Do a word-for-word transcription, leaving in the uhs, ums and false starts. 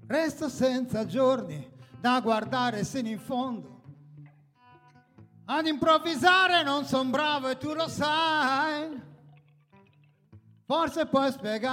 resto senza giorni da guardare sino in fondo. Ad improvvisare non son bravo e tu lo sai. Forse puoi spiegare